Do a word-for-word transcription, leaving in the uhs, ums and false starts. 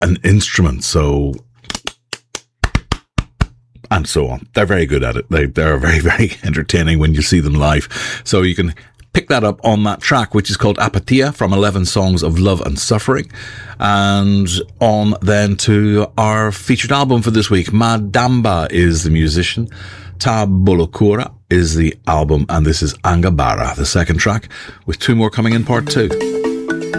an instrument. So, and so on. They're very good at it. They, they're very, very entertaining when you see them live. So you can pick that up on that track, which is called Apatia, from eleven Songs of Love and Suffering. And on then to our featured album for this week. Madamba is the musician. Tabulokura is the album. And this is Angabara, the second track, with two more coming in part two.